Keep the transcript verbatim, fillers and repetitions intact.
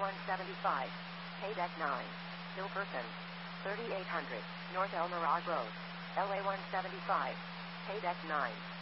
one seventy-five, K-Deck nine, Hilperson, thirty-eight hundred, North El Mirage Road, L A one seventy-five, K-Deck nine.